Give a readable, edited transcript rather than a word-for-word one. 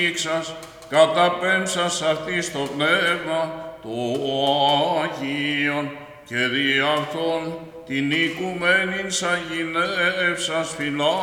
Ήξας, καταπέμψας αυτής το πνεύμα, το Άγιον, και δι' αυτόν την οικουμένην σαγηνεύσας φυλά.